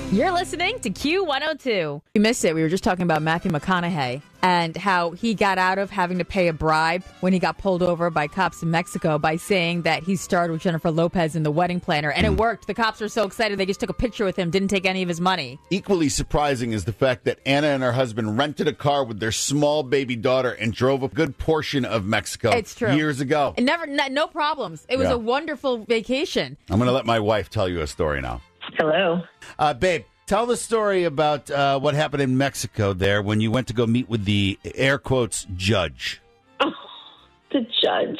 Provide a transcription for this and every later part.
You're listening to Q102. You missed it. We were just talking about Matthew McConaughey and how he got out of having to pay a bribe when he got pulled over by cops in Mexico by saying that he starred with Jennifer Lopez in The Wedding Planner. And it worked. The cops were so excited they just took a picture with him, didn't take any of his money. Equally surprising is the fact that Anna and her husband rented a car with their small baby daughter and drove a good portion of Mexico. It's true. Years ago. And no problems. It was a wonderful vacation. I'm going to let my wife tell you a story now. Hello. Babe, tell the story about what happened in Mexico there when you went to go meet with the, air quotes, judge. Oh, the judge.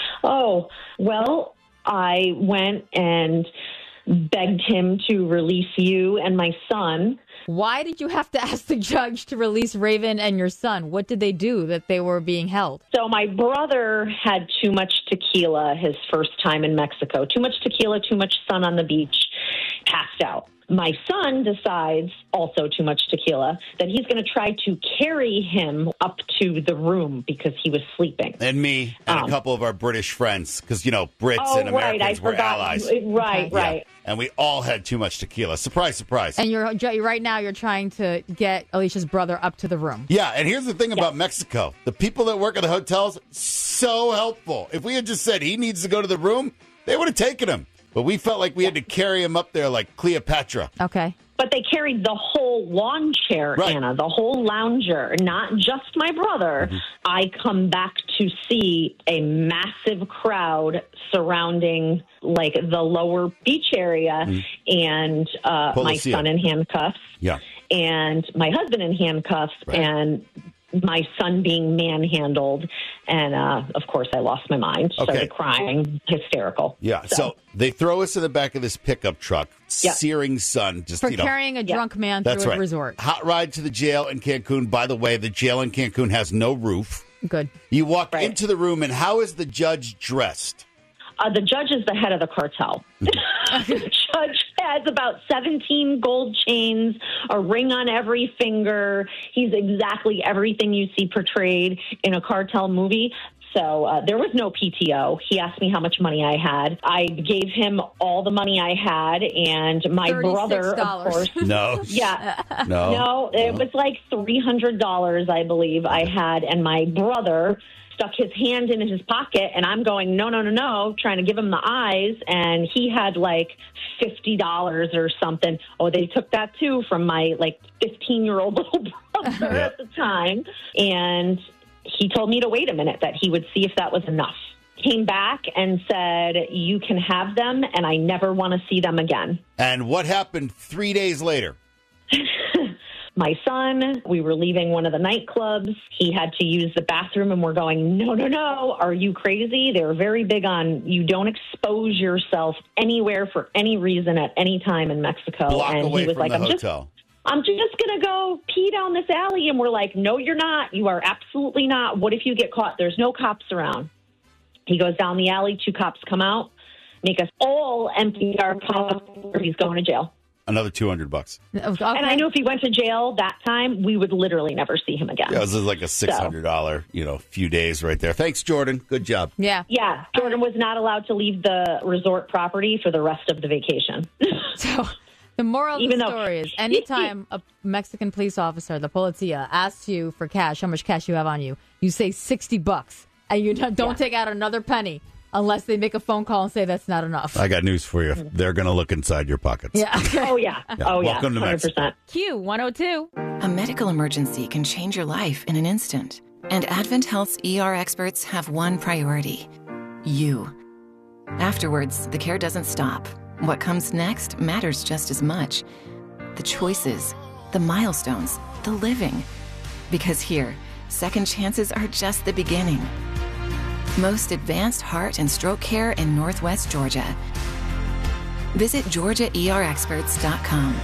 Oh, well, I went and begged him to release you and my son. Why did you have to ask the judge to release Raven and your son? What did they do that they were being held? So my brother had too much tequila his first time in Mexico. Too much tequila, too much sun on the beach, passed out. My son decides, also too much tequila, that he's going to try to carry him up to the room because he was sleeping. And me and a couple of our British friends, because, you know, Brits and Americans were allies. Right. Yeah. And we all had too much tequila. Surprise, surprise. And right now you're trying to get Alicia's brother up to the room. Yeah, and here's the thing about Mexico. The people that work at the hotels, so helpful. If we had just said he needs to go to the room, they would have taken him. But we felt like we had to carry him up there like Cleopatra. Okay. But they carried the whole lawn chair, right. Anna, the whole lounger, not just my brother. Mm-hmm. I come back to see a massive crowd surrounding like the lower beach area and my son in handcuffs. Yeah. And my husband in handcuffs and my son being manhandled. And, of course, I lost my mind. Started crying, hysterical. Yeah, so they throw us in the back of this pickup truck, searing sun. Just for carrying a drunk man through a resort. Hot ride to the jail in Cancun. By the way, the jail in Cancun has no roof. Good. You walk into the room, and how is the judge dressed? The judge is the head of the cartel. The judge has about 17 gold chains, a ring on every finger. He's exactly everything you see portrayed in a cartel movie. So there was no PTO. He asked me how much money I had. I gave him all the money I had, and my brother, of course. No. Yeah. No, it was like $300, I believe I had, and my brother stuck his hand in his pocket, and I'm going, no, trying to give him the eyes, and he had like $50 or something. Oh, they took that too from my like 15-year-old little brother at the time, and he told me to wait a minute, that he would see if that was enough. Came back and said, you can have them, and I never want to see them again. And what happened 3 days later? My son, we were leaving one of the nightclubs. He had to use the bathroom, and we're going, no, are you crazy? They were very big on you don't expose yourself anywhere for any reason at any time in Mexico. Block and away he was from like, the hotel. I'm just going to go pee down this alley. And we're like, no, you're not. You are absolutely not. What if you get caught? There's no cops around. He goes down the alley. 2 cops come out, make us all empty our pockets, or he's going to jail. Another $200. Okay. And I knew if he went to jail that time, we would literally never see him again. Yeah, this is like a $600, few days right there. Thanks, Jordan. Good job. Yeah. Yeah. Jordan was not allowed to leave the resort property for the rest of the vacation. So the moral of the story is anytime a Mexican police officer, the policía, asks you for cash, how much cash you have on you, you say $60 and you don't take out another penny. Unless they make a phone call and say that's not enough. I got news for you. They're going to look inside your pockets. Yeah. Oh, yeah. Oh, yeah. Welcome to 100%. Mexico. Q102. A medical emergency can change your life in an instant. And Advent Health's ER experts have one priority: you. Afterwards, the care doesn't stop. What comes next matters just as much. The choices, the milestones, the living. Because here, second chances are just the beginning. Most advanced heart and stroke care in Northwest Georgia. Visit GeorgiaERExperts.com.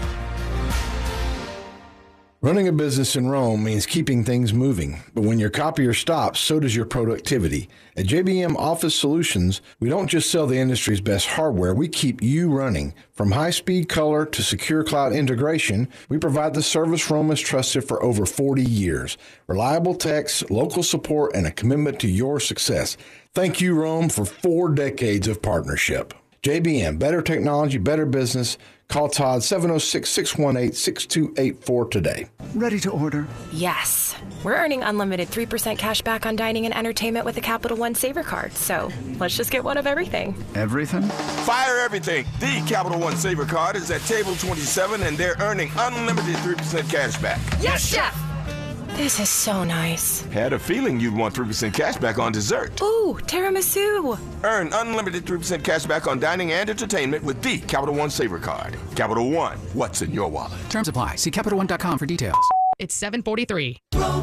Running a business in Rome means keeping things moving, but when your copier stops, so does your productivity. At JBM Office Solutions, we don't just sell the industry's best hardware, we keep you running. From high-speed color to secure cloud integration, we provide the service Rome has trusted for over 40 years. Reliable techs, local support, and a commitment to your success. Thank you, Rome, for 4 decades of partnership. JBM, better technology, better business. Call Todd 706-618-6284 today. Ready to order? Yes. We're earning unlimited 3% cash back on dining and entertainment with the Capital One Saver Card. So let's just get one of everything. Everything? Fire everything. The Capital One Saver Card is at table 27, and they're earning unlimited 3% cash back. Yes, Chef! This is so nice. Had a feeling you'd want 3% cash back on dessert. Ooh, tiramisu. Earn unlimited 3% cash back on dining and entertainment with the Capital One Saver Card. Capital One, what's in your wallet? Terms apply. See CapitalOne.com for details. It's 7:43.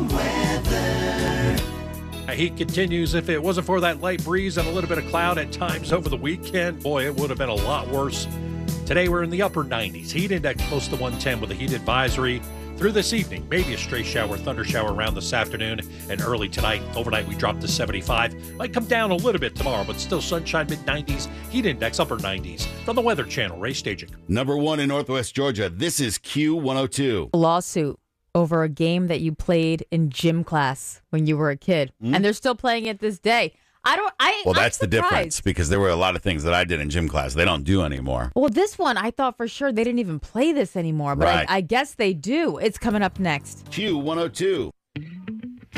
Heat continues. If it wasn't for that light breeze and a little bit of cloud at times over the weekend, boy, it would have been a lot worse. Today we're in the upper 90s. Heat index close to 110 with a heat advisory. Through this evening, maybe a stray shower, thunder shower around this afternoon and early tonight. Overnight, we dropped to 75. Might come down a little bit tomorrow, but still sunshine, mid-90s. Heat index, upper 90s. From the Weather Channel, Ray Staging. Number 1 in Northwest Georgia. This is Q102. A lawsuit over a game that you played in gym class when you were a kid. And they're still playing it this day. Well, that's the difference, because there were a lot of things that I did in gym class they don't do anymore. Well, this one, I thought for sure they didn't even play this anymore, but Right. I guess they do. It's coming up next. Q102.